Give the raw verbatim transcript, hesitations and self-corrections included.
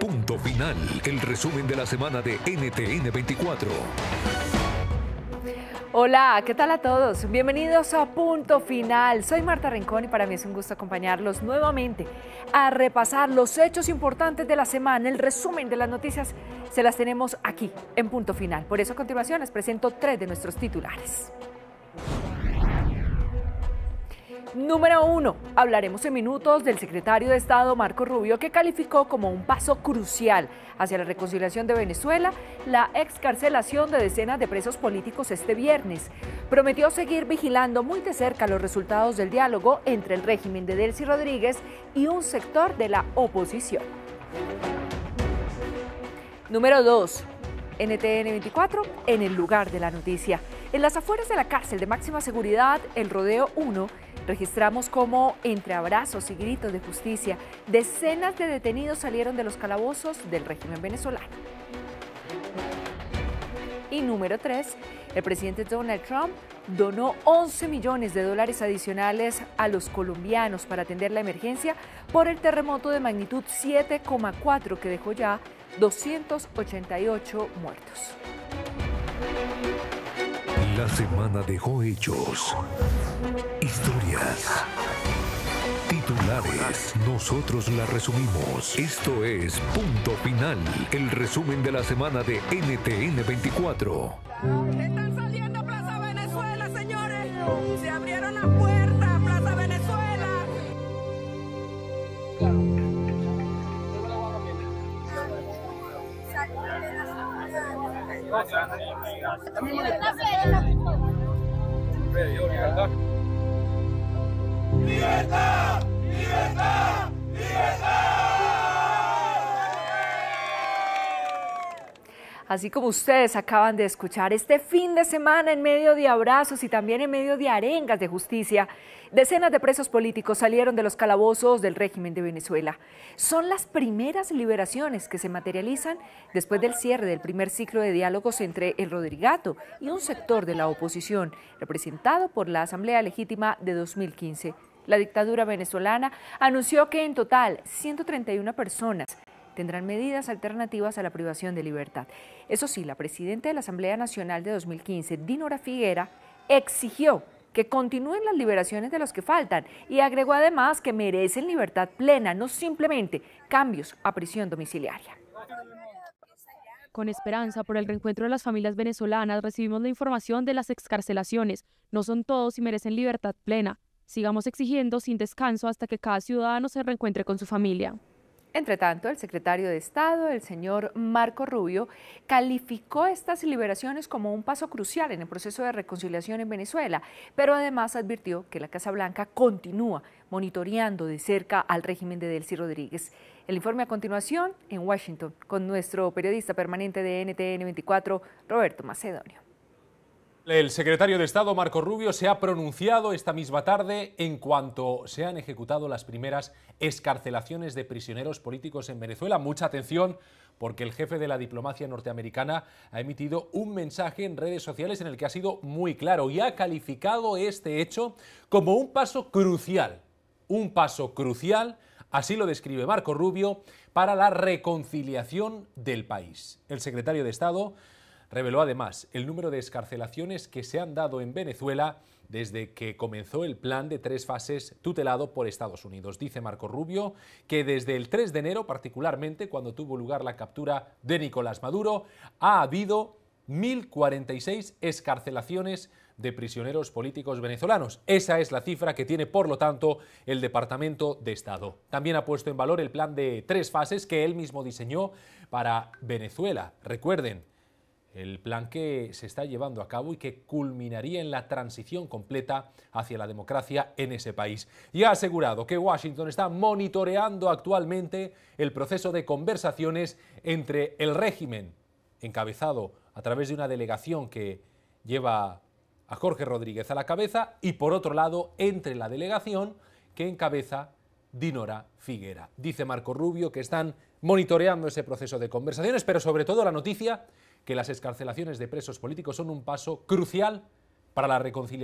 Punto Final, el resumen de la semana de N T N veinticuatro. Hola, ¿qué tal a todos? Bienvenidos a Punto Final. Soy Marta Rincón y para mí es un gusto acompañarlos nuevamente a repasar los hechos importantes de la semana. El resumen de las noticias se las tenemos aquí en Punto Final. Por eso a continuación les presento tres de nuestros titulares. Número uno, hablaremos en minutos del secretario de Estado Marco Rubio, que calificó como un paso crucial hacia la reconciliación de Venezuela la excarcelación de decenas de presos políticos este viernes. Prometió seguir vigilando muy de cerca los resultados del diálogo entre el régimen de Delcy Rodríguez y un sector de la oposición. Número dos. N T N veinticuatro en el lugar de la noticia. En las afueras de la cárcel de máxima seguridad, el Rodeo uno, registramos cómo, entre abrazos y gritos de justicia, decenas de detenidos salieron de los calabozos del régimen venezolano. Y número tres, el presidente Donald Trump donó once millones de dólares adicionales a los colombianos para atender la emergencia por el terremoto de magnitud siete coma cuatro que dejó ya doscientos ochenta y ocho muertos. La semana dejó hechos, historias, titulares. Nosotros la resumimos. Esto es Punto Final, el resumen de la semana de N T N veinticuatro. Están saliendo a Plaza Venezuela, señores. Se abrieron las puertas a Plaza Venezuela. ¡Libertad! ¡Libertad! ¡Libertad! Así como ustedes acaban de escuchar, este fin de semana, en medio de abrazos y también en medio de arengas de justicia, decenas de presos políticos salieron de los calabozos del régimen de Venezuela. Son las primeras liberaciones que se materializan después del cierre del primer ciclo de diálogos entre el Rodrigato y un sector de la oposición, representado por la Asamblea Legítima de dos mil quince. La dictadura venezolana anunció que en total ciento treinta y una personas tendrán medidas alternativas a la privación de libertad. Eso sí, la presidenta de la Asamblea Nacional de dos mil quince, Dinora Figuera, exigió que continúen las liberaciones de los que faltan y agregó además que merecen libertad plena, no simplemente cambios a prisión domiciliaria. Con esperanza por el reencuentro de las familias venezolanas, recibimos la información de las excarcelaciones. No son todos y merecen libertad plena. Sigamos exigiendo sin descanso hasta que cada ciudadano se reencuentre con su familia. Entre tanto, el secretario de Estado, el señor Marco Rubio, calificó estas liberaciones como un paso crucial en el proceso de reconciliación en Venezuela, pero además advirtió que la Casa Blanca continúa monitoreando de cerca al régimen de Delcy Rodríguez. El informe a continuación en Washington con nuestro periodista permanente de N T N veinticuatro, Roberto Macedonio. El secretario de Estado, Marco Rubio, se ha pronunciado esta misma tarde en cuanto se han ejecutado las primeras excarcelaciones de prisioneros políticos en Venezuela. Mucha atención, porque el jefe de la diplomacia norteamericana ha emitido un mensaje en redes sociales en el que ha sido muy claro y ha calificado este hecho como un paso crucial, un paso crucial, así lo describe Marco Rubio, para la reconciliación del país. El secretario de Estado reveló además el número de excarcelaciones que se han dado en Venezuela desde que comenzó el plan de tres fases tutelado por Estados Unidos. Dice Marco Rubio que desde el tres de enero, particularmente cuando tuvo lugar la captura de Nicolás Maduro, ha habido mil cuarenta y seis excarcelaciones de prisioneros políticos venezolanos. Esa es la cifra que tiene, por lo tanto, el Departamento de Estado. También ha puesto en valor el plan de tres fases que él mismo diseñó para Venezuela. Recuerden, el plan que se está llevando a cabo y que culminaría en la transición completa hacia la democracia en ese país. Y ha asegurado que Washington está monitoreando actualmente el proceso de conversaciones entre el régimen, encabezado a través de una delegación que lleva a Jorge Rodríguez a la cabeza, y por otro lado, entre la delegación que encabeza Dinora Figuera. Dice Marco Rubio que están monitoreando ese proceso de conversaciones, pero sobre todo la noticia que las excarcelaciones de presos políticos son un paso crucial para la reconciliación